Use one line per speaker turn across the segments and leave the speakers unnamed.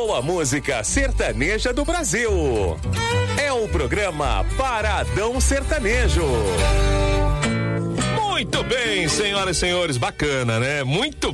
boa música sertaneja do Brasil. É o programa Paradão Sertanejo. Muito bem, senhoras e senhores, bacana, né? Muito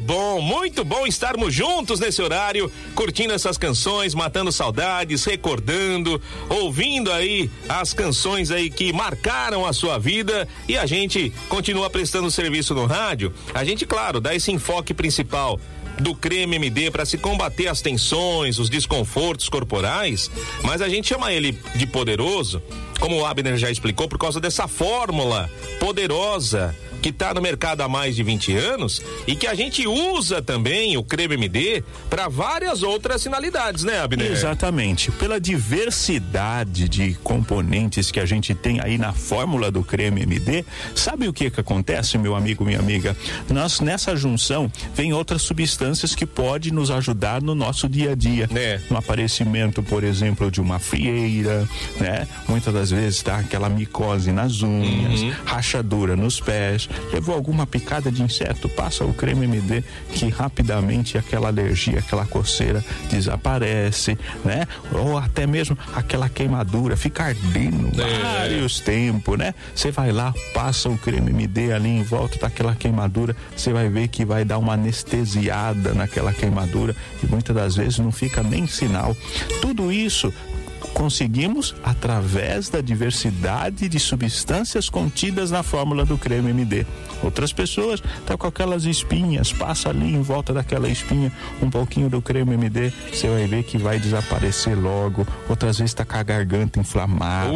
bom estarmos juntos nesse horário, curtindo essas canções, matando saudades, recordando, ouvindo aí as canções aí que marcaram a sua vida, e a gente continua prestando serviço no rádio. A gente, claro, dá esse enfoque principal do Creme MD para se combater as tensões, os desconfortos corporais, mas a gente chama ele de poderoso, como o Abner já explicou, por causa dessa fórmula poderosa que está no mercado há mais de 20 anos e que a gente usa também o Creme MD para várias outras finalidades, né, Abner?
Exatamente. Pela diversidade de componentes que a gente tem aí na fórmula do Creme MD, sabe o que acontece, meu amigo, minha amiga? Nessa junção vem outras substâncias que podem nos ajudar no nosso dia a dia. No aparecimento, por exemplo, de uma frieira, né? Muitas das vezes tá aquela micose nas unhas, rachadura nos pés, levou alguma picada de inseto, passa o Creme MD que rapidamente aquela alergia, aquela coceira desaparece, né? Ou até mesmo aquela queimadura, fica ardendo vários tempos, né? Você vai lá, passa o Creme MD ali em volta daquela queimadura, você vai ver que vai dar uma anestesiada naquela queimadura e muitas das vezes não fica nem sinal. Tudo isso conseguimos através da diversidade de substâncias contidas na fórmula do Creme MD. Outras pessoas tá com aquelas espinhas, passa ali em volta daquela espinha um pouquinho do Creme MD, você vai ver que vai desaparecer logo. Outras vezes tá com a garganta inflamada,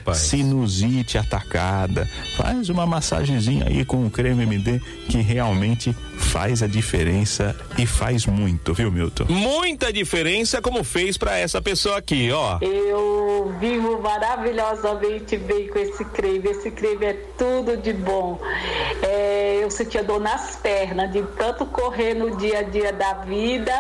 sinusite atacada, faz uma massagenzinha aí com o Creme MD que realmente faz a diferença e faz muito, viu, Milton?
Muita diferença, como fez pra essa pessoa aqui, ó.
Eu vivo maravilhosamente bem com esse creme é tudo de bom. Eu sentia dor nas pernas de tanto correr no dia a dia da vida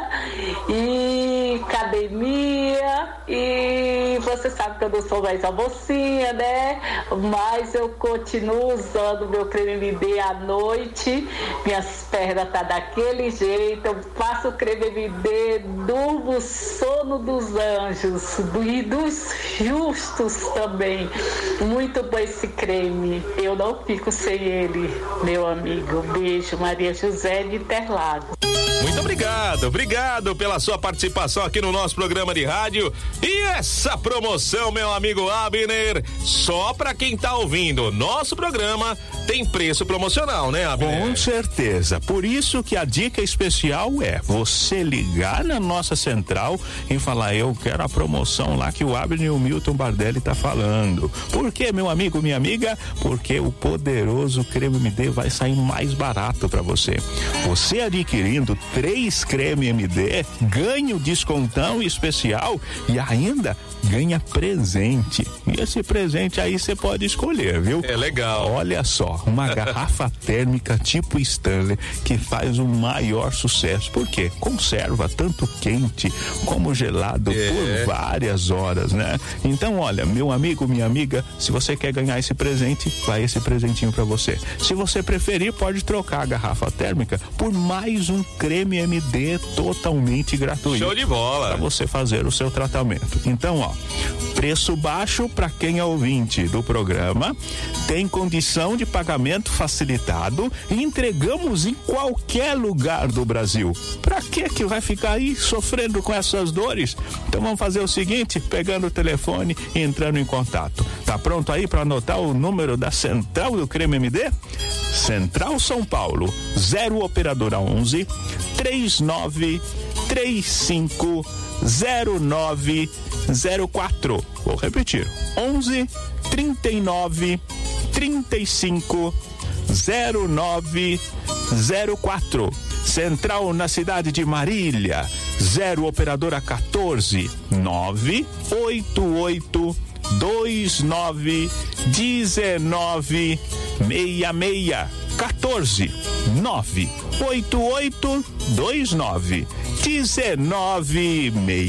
e academia, e você sabe que eu não sou mais a mocinha, né? Mas eu continuo usando meu Creme MD à noite, minhas pernas tá daquele jeito, eu faço o Creme MD, durmo o sono dos anjos e dos justos também. Muito bom esse creme, eu não fico sem ele, meu amigo. Beijo, Maria José de Interlagos.
Muito obrigado pela sua participação aqui no nosso programa de rádio. E essa promoção, meu amigo Abner, só pra quem tá ouvindo nosso programa, tem preço promocional, né, Abner?
Com certeza, por isso que a dica especial é você ligar na nossa central e falar: eu quero a promoção lá que o Abner e o Milton Bardelli tá falando. Por quê, meu amigo, minha amiga? Porque o poderoso Creme MD vai sair mais barato pra você. Você adquirindo 3 Creme MD, ganha o descontão especial e ainda ganha presente. E esse presente aí você pode escolher, viu?
É legal.
Olha só, uma garrafa térmica tipo Stanley que faz o maior sucesso. Por quê? Conserva tanto quente como gelado por várias horas, né? Então, olha, meu amigo, minha amiga, se você quer ganhar esse presente, vai esse presentinho pra você. Se você preferir, pode trocar a garrafa térmica por mais um Creme MD totalmente gratuito.
Show de bola!
Pra você fazer o seu tratamento. Então, ó, preço baixo para quem é ouvinte do programa, tem condição de pagamento facilitado e entregamos em qualquer lugar do Brasil. Pra que vai ficar aí sofrendo com essas dores? Então vamos fazer o seguinte, pegando o telefone e entrando em contato. Tá pronto aí para anotar o número da central do Creme MD? Central São Paulo, 0 operadora 11 3935 0904. Vou repetir: 11 39 35 0904. Central na cidade de Marília, 0 operadora 14 988 29 19 66. 14 988 29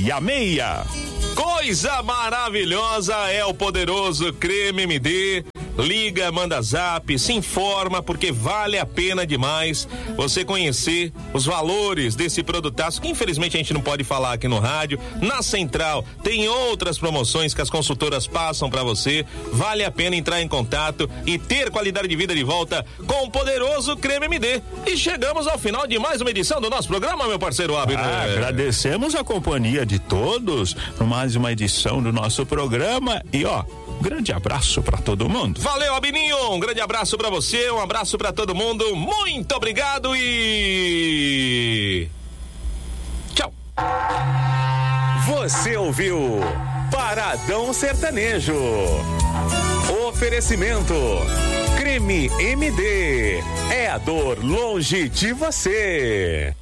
1966.
Coisa maravilhosa é o poderoso Creme MD liga, manda zap, se informa, porque vale a pena demais você conhecer os valores desse produtaço, que infelizmente a gente não pode falar aqui no rádio. Na Central tem outras promoções que as consultoras passam para você. Vale a pena entrar em contato e ter qualidade de vida de volta com o poderoso Creme MD. E chegamos ao final de mais uma edição do nosso programa, meu parceiro Abner.
Agradecemos a companhia de todos por mais uma edição do nosso programa e grande abraço para todo mundo.
Valeu, Abininho, um grande abraço para você, um abraço para todo mundo, muito obrigado e tchau.
Você ouviu Paradão Sertanejo. Oferecimento Creme MD, é a dor longe de você.